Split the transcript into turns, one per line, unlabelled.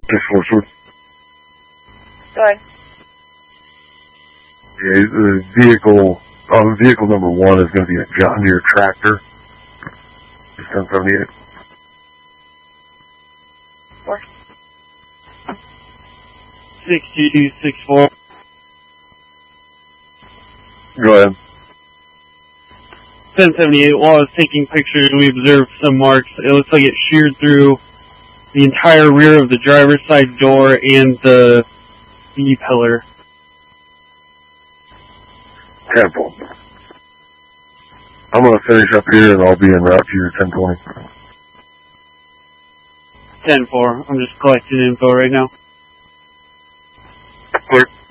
646.
Go ahead.
Yeah, the vehicle number 1 is going to be a John Deere tractor. It's 1078.
4.
6264.
Go ahead.
1078, while I was taking pictures, we observed some marks. It looks like it sheared through the entire rear of the driver's side door and the B-pillar.
10-4. I'm going to finish up here and I'll be en route to your 1020.
10-4. I'm just collecting info right now.
Clear.